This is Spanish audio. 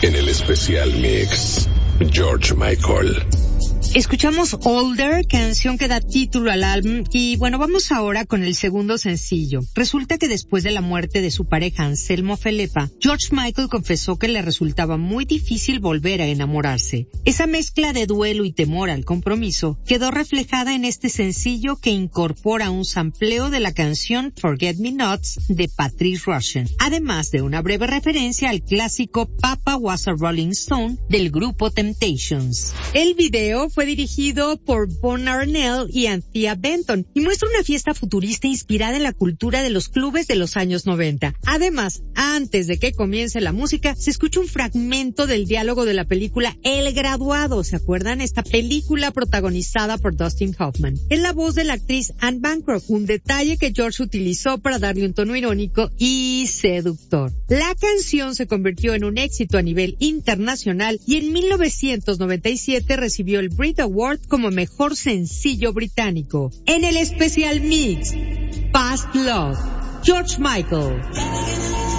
En el especial mix, George Michael. Escuchamos Older, canción que da título al álbum, y bueno, vamos ahora con el segundo sencillo. Resulta que después de la muerte de su pareja Anselmo Felepa, George Michael confesó que le resultaba muy difícil volver a enamorarse. Esa mezcla de duelo y temor al compromiso quedó reflejada en este sencillo que incorpora un sampleo de la canción Forget Me Nots de Patrice Rushen, además de una breve referencia al clásico Papa Was a Rolling Stone del grupo Temptations. El video fue dirigido por Von Arnell y Anthea Benton y muestra una fiesta futurista inspirada en la cultura de los clubes de los años 90. Además, antes de que comience la música, se escucha un fragmento del diálogo de la película El Graduado. ¿Se acuerdan? Esta película protagonizada por Dustin Hoffman. Es la voz de la actriz Anne Bancroft, un detalle que George utilizó para darle un tono irónico y seductor. La canción se convirtió en un éxito a nivel internacional y en 1997 recibió el Brit Award como mejor sencillo británico. En el especial mix, Past Love, George Michael.